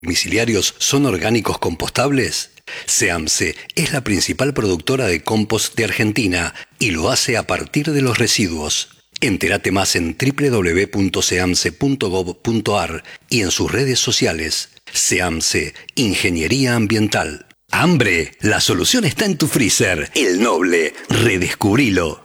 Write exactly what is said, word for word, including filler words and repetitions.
¿Domiciliarios son orgánicos compostables? SEAMSE es la principal productora de compost de Argentina y lo hace a partir de los residuos. Entérate más en doble u doble u doble u punto seamse punto gob punto ar y en sus redes sociales. SEAMSE, Ingeniería Ambiental. ¡Hambre! La solución está en tu freezer. El Noble. Redescubrilo.